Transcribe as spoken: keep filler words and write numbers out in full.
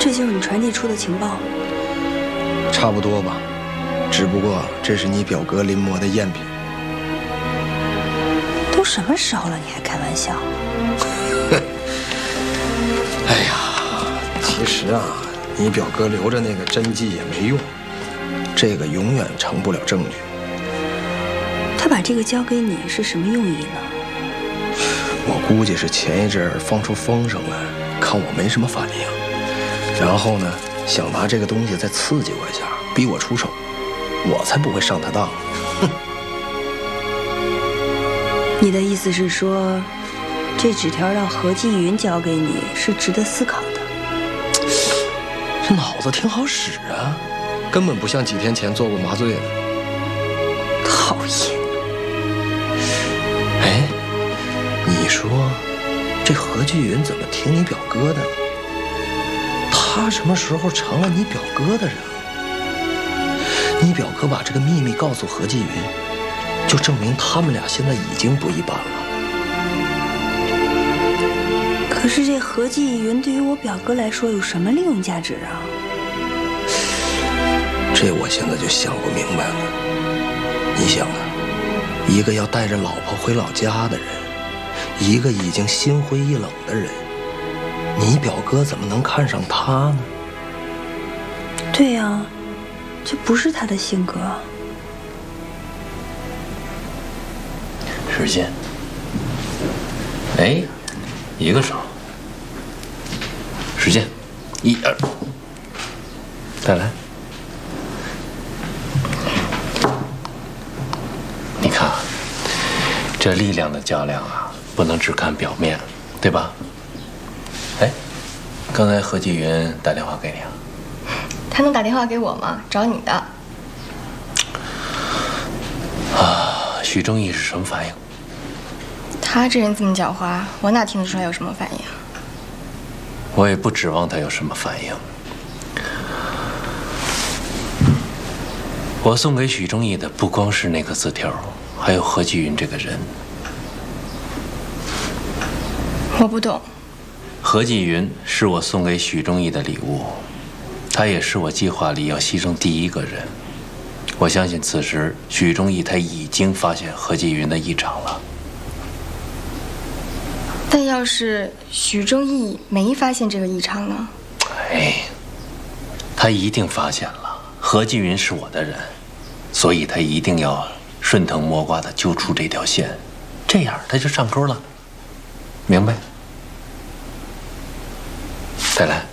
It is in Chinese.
这就是你传递出的情报？ 差不多吧，只不过这是你表哥临摹的赝品。 都什么时候了，你还开玩笑？ 哎呀，其实啊，你表哥留着那个真迹也没用，这个永远成不了证据。 他把这个交给你是什么用意呢？ 我估计是前一阵放出风声来，看我没什么反应，然后呢，想拿这个东西再刺激我一下，逼我出手，我才不会上他当。哼！ 你的意思是说，这纸条让何继云交给你是值得思考的？ 这脑子挺好使啊，根本不像几天前做过麻醉的。 讨厌！ 哎，你说这何继云怎么听你表哥的呢？他什么时候成了你表哥的人了？你表哥把这个秘密告诉何继云，就证明他们俩现在已经不一般了。 可是这何继云对于我表哥来说有什么利用价值啊？ 这我现在就想不明白了。你想啊，一个要带着老婆回老家的人，一个已经心灰意冷的人，你表哥怎么能看上他呢？ 对呀、啊，这不是他的性格。 时间，哎，一个手，时间，一二，再来。你看，这力量的较量啊，不能只看表面，对吧？哎，刚才何继云打电话给你啊？ 他能打电话给我吗？找你的。 啊，许正义是什么反应？ 他这人这么狡猾，我哪听得出来有什么反应？ 我也不指望他有什么反应。我送给许正义的不光是那个字条，还有何继云这个人。 我不懂。 何继云是我送给许正义的礼物，他也是我计划里要牺牲第一个人。我相信此时许正义他已经发现何继云的异常了。 但要是许正义没发现这个异常呢？ 哎，他一定发现了。何继云是我的人，所以他一定要顺藤摸瓜的揪出这条线，这样他就上钩了。明白？再来。